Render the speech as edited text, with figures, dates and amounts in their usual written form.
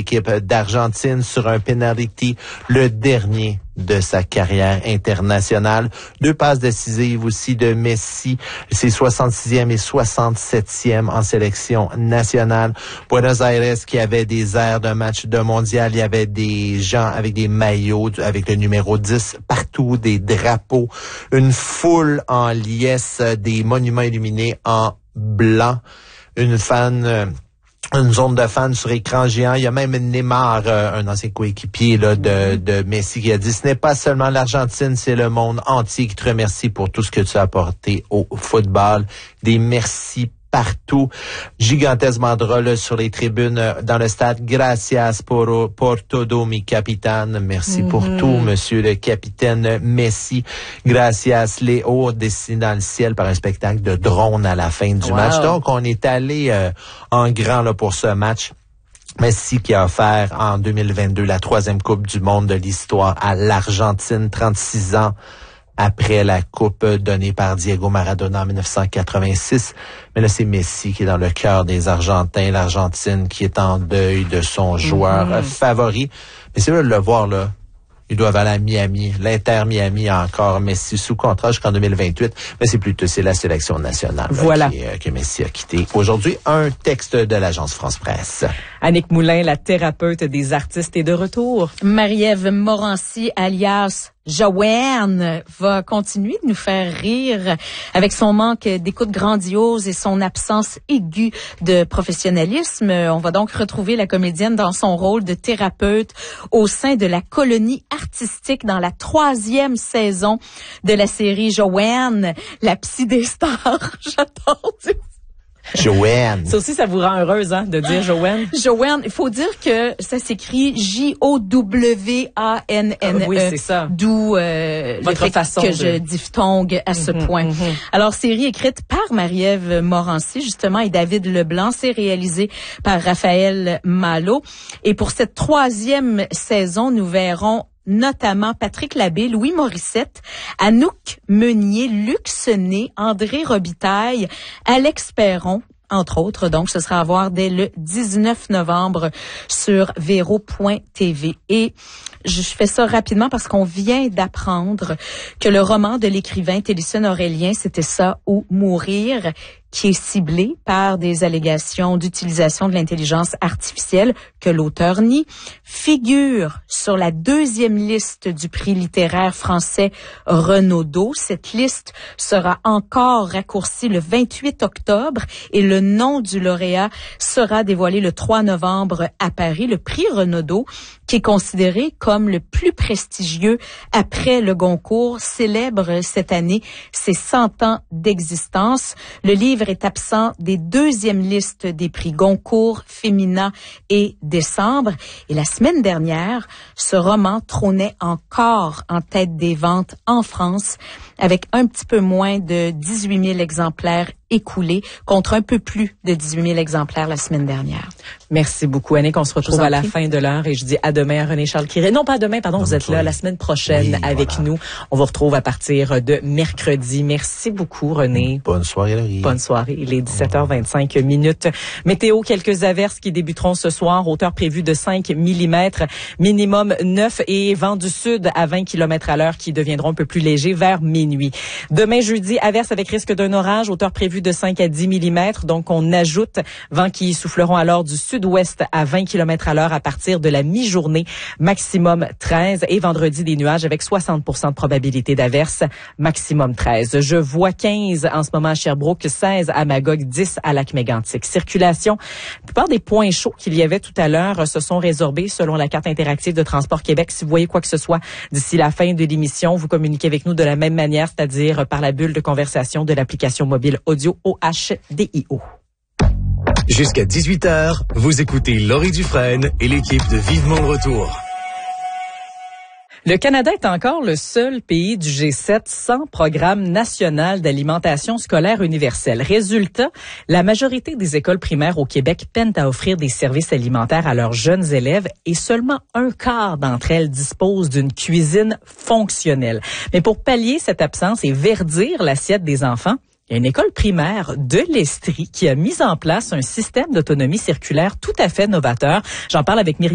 l'équipe d'Argentine sur un penalty, le dernier de sa carrière internationale. 2 passes décisives aussi de Messi, ses 66e et 67e en sélection nationale. Buenos Aires qui avait des airs d'un match de mondial, il y avait des gens avec des maillots avec le numéro 10 partout, des drapeaux, une foule en liesse, des monuments illuminés en blanc, une zone de fans sur écran géant. Il y a même Neymar, un ancien coéquipier là, de Messi, qui a dit « Ce n'est pas seulement l'Argentine, c'est le monde entier qui te remercie pour tout ce que tu as apporté au football. » Des merci partout. Gigantesque banderole sur les tribunes dans le stade. Gracias por todo mi capitán. Merci pour tout, monsieur le capitaine Messi. Gracias Léo, dessiné dans le ciel par un spectacle de drone à la fin du match. Donc, on est allé en grand là pour ce match. Messi qui a offert en 2022 la 3e Coupe du monde de l'histoire à l'Argentine, 36 ans après la coupe donnée par Diego Maradona en 1986. Mais là, c'est Messi qui est dans le cœur des Argentins. L'Argentine qui est en deuil de son joueur favori. Mais c'est vrai de le voir, là. Ils doivent aller à Miami. L'Inter Miami a encore Messi sous contrat jusqu'en 2028. Mais c'est la sélection nationale voilà. Que Messi a quitté. Aujourd'hui, un texte de l'agence France-Presse. Annick Moulin, la thérapeute des artistes, est de retour. Marie-Ève Morancy, alias Joanne, va continuer de nous faire rire avec son manque d'écoute grandiose et son absence aiguë de professionnalisme. On va donc retrouver la comédienne dans son rôle de thérapeute au sein de la colonie artistique dans la 3e saison de la série Joanne, la psy des stars. J'adore Joanne. Ça aussi, ça vous rend heureuse, hein, de dire Joanne? Joanne, il faut dire que ça s'écrit Jowanne. Oui, c'est ça. D'où le fait que je diphtongue à ce point. Alors, série écrite par Marie-Ève Morancy, justement, et David Leblanc. C'est réalisé par Raphaël Malo. Et pour cette 3e saison, nous verrons notamment Patrick Labbé, Louis Morissette, Anouk Meunier, Luc Sené, André Robitaille, Alex Perron, entre autres. Donc, ce sera à voir dès le 19 novembre sur Vero.tv. Et je fais ça rapidement parce qu'on vient d'apprendre que le roman de l'écrivain Télissène Aurélien, C'était ça ou mourir, qui est ciblé par des allégations d'utilisation de l'intelligence artificielle que l'auteur nie, figure sur la 2e liste du prix littéraire français Renaudot. Cette liste sera encore raccourcie le 28 octobre et le nom du lauréat sera dévoilé le 3 novembre à Paris. Le prix Renaudot, qui est considéré comme le plus prestigieux après le Goncourt, célèbre cette année ses 100 ans d'existence. Le livre est absent des 2e listes des prix Goncourt, Femina et Décembre. Et la semaine dernière, ce roman trônait encore en tête des ventes en France avec un petit peu moins de 18 000 exemplaires écoulés contre un peu plus de 18 000 exemplaires la semaine dernière. Merci beaucoup, Annick. On se retrouve à la fin de l'heure et je dis à demain à René-Charles Quiré. Non, pas demain, pardon, vous êtes là la semaine prochaine avec nous. On vous retrouve à partir de mercredi. Merci beaucoup, René. Bonne soirée, Laurie. Bonne soirée. Il est 17h25 minutes. Météo, quelques averses qui débuteront ce soir. Hauteur prévue de 5 mm, minimum 9 et vent du sud à 20 km à l'heure qui deviendront un peu plus légers vers minuit. Demain, jeudi, averse avec risque d'un orage. Hauteur prévue de 5 à 10 mm. Donc, on ajoute vents qui souffleront alors du sud-ouest à 20 km à l'heure à partir de la mi-journée. Maximum 13. Et vendredi, des nuages avec 60% de probabilité d'averse. Maximum 13. Je vois 15 en ce moment à Sherbrooke, 16 à Magog, 10 à Lac-Mégantic. Circulation. La plupart des points chauds qu'il y avait tout à l'heure se sont résorbés selon la carte interactive de Transport Québec. Si vous voyez quoi que ce soit d'ici la fin de l'émission, vous communiquez avec nous de la même manière, c'est-à-dire par la bulle de conversation de l'application mobile audio OHDIO. Jusqu'à 18h, vous écoutez Laurie Dufresne et l'équipe de Vivement le Retour. Le Canada est encore le seul pays du G7 sans programme national d'alimentation scolaire universelle. Résultat, la majorité des écoles primaires au Québec peinent à offrir des services alimentaires à leurs jeunes élèves et seulement un quart d'entre elles disposent d'une cuisine fonctionnelle. Mais pour pallier cette absence et verdir l'assiette des enfants, il y a une école primaire de l'Estrie qui a mis en place un système d'autonomie circulaire tout à fait novateur. J'en parle avec Myriam